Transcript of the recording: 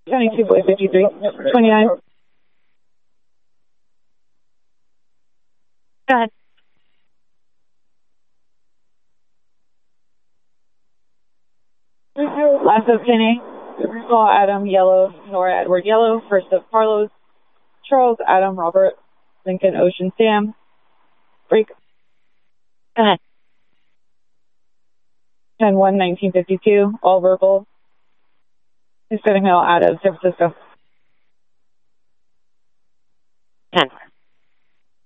22, boy 53, 29. Go ahead. Last of Kenny, Saul Adam Yellow, Nora Edward Yellow, first of Carlos, Charles Adam Robert, Lincoln Ocean Sam, break. Go ahead. 10-1, 1952, all verbal. Hispanic male out of San Francisco. 10.